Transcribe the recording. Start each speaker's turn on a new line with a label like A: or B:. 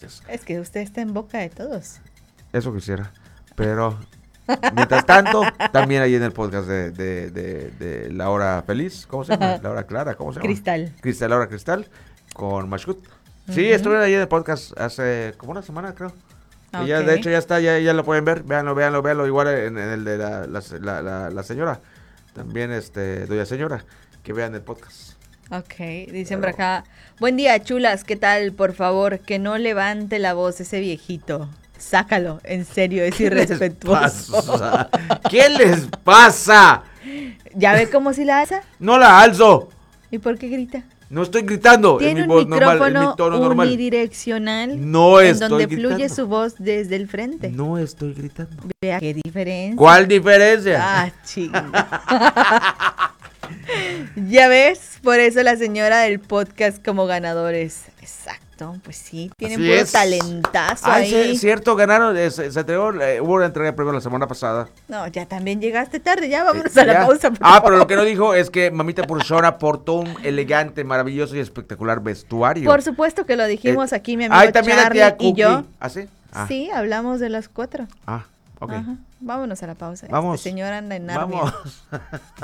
A: gracias.
B: Es que usted está en boca de todos.
A: Eso quisiera. Pero, mientras tanto, también ahí en el podcast de La Hora Feliz, ¿cómo se llama? La Hora Clara, ¿cómo se llama?
B: Cristal.
A: La Hora Cristal, con Mashkut. Sí, estuve ahí en el podcast hace como una semana, creo. Y ya, de hecho, ya está, ya lo pueden ver. Véanlo. Igual en el de la señora. También, doña señora, que vean el podcast.
B: Ok, dicen por acá. Buen día, chulas, ¿qué tal? Por favor, que no levante la voz ese viejito. Sácalo, en serio, es irrespetuoso.
A: ¿Qué les pasa?
B: ¿Ya ve cómo si la alza?
A: No la alzo.
B: ¿Y por qué grita?
A: No estoy gritando.
B: Tiene
A: en mi
B: un
A: voz normal,
B: micrófono
A: en mi tono normal.
B: unidireccional.
A: No
B: en
A: estoy
B: donde
A: gritando.
B: fluye su voz desde el frente.
A: No estoy gritando.
B: Vea qué diferencia.
A: ¿Cuál diferencia?
B: Ah, chinga. Ya ves, por eso la señora del podcast como ganadores. Exacto, pues sí, tienen
A: Así
B: puro
A: es.
B: talentazo
A: Ay, sí,
B: ahí.
A: es cierto, ganaron, se entregó, hubo una entrega de premio la semana pasada.
B: No, ya también llegaste tarde, ya vámonos a la
A: Ya.
B: pausa. por
A: Pero
B: favor.
A: lo que no dijo es que Mamita Purshona aportó un elegante, maravilloso y espectacular vestuario.
B: Por supuesto que lo dijimos aquí, mi amigo
A: Ay, también la
B: Charlie
A: tía
B: y
A: Cookie.
B: yo.
A: ¿Ah, sí? Ah,
B: Sí, hablamos de las 4.
A: ok.
B: Ajá. Vámonos a la pausa.
A: Vamos.
B: Este señor anda en Narnia.
A: Vamos.